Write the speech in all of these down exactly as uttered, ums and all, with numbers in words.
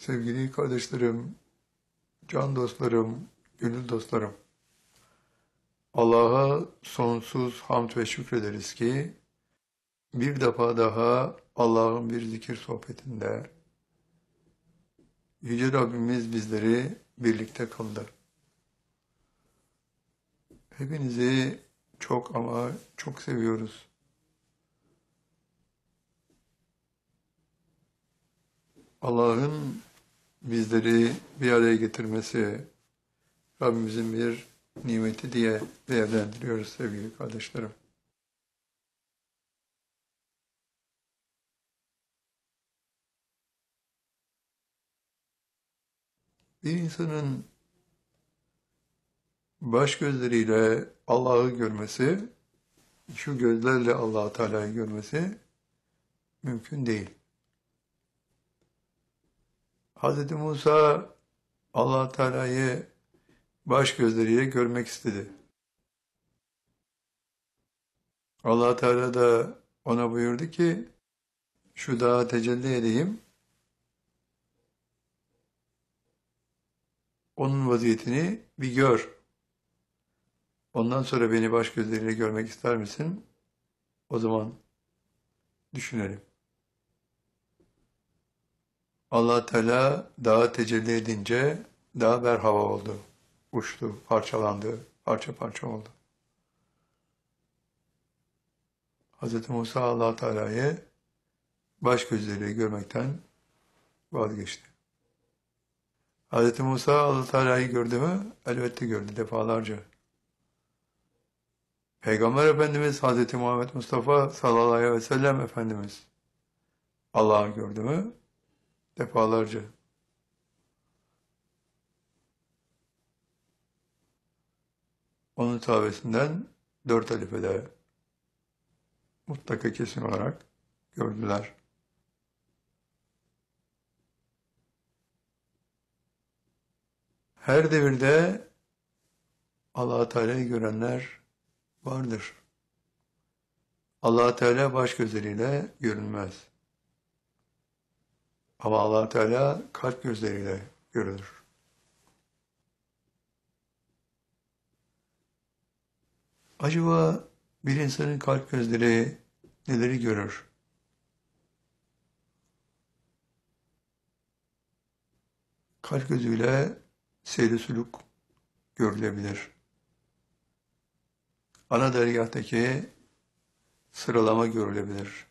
Sevgili kardeşlerim, can dostlarım, gönül dostlarım. Allah'a sonsuz hamd ve şükrederiz ki bir defa daha Allah'ın bir zikir sohbetinde Yüce Rabbimiz bizleri birlikte kıldı. Hepinizi çok ama çok seviyoruz. Allah'ın bizleri bir araya getirmesi Rabbimizin bir nimeti diye değerlendiriyoruz sevgili kardeşlerim. Bir insanın baş gözleriyle Allah'ı görmesi, şu gözlerle Allah-u Teala'yı görmesi mümkün değil. Hz. Musa Allah-u Teala'yı baş gözleriyle görmek istedi. Allah-u Teala da ona buyurdu ki, şu dağa tecelli edeyim, onun vaziyetini bir gör. Ondan sonra beni baş gözleriyle görmek ister misin? O zaman düşünelim. Allah Teala dağa tecelli edince dağ berhava oldu, uçtu, parçalandı, parça parça oldu. Hz. Musa Allah Teala'yı baş gözleriyle görmekten vazgeçti. Hz. Musa Allah Teala'yı gördü mü? Elbette gördü, defalarca. Peygamber Efendimiz Hz. Muhammed Mustafa sallallahu aleyhi ve sellem Efendimiz Allah'ı gördü mü? Defalarca. Onun sahabesinden dört halifede mutlaka kesin olarak gördüler. Her devirde Allah-u Teala'yı görenler vardır. Allah-u Teala baş gözleriyle görünmez. Ama Allah-u Teala kalp gözleriyle görülür. Acaba bir insanın kalp gözleri neleri görür? Kalp gözüyle seyri suluk görülebilir. Ana dergahtaki sıralama görülebilir.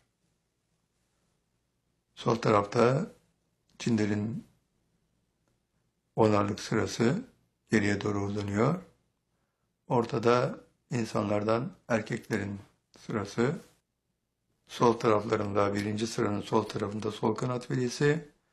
Sol tarafta cinlerin onarlık sırası geriye doğru uzanıyor. Ortada insanlardan erkeklerin sırası. Sol taraflarında, birinci sıranın sol tarafında sol kanat velisi,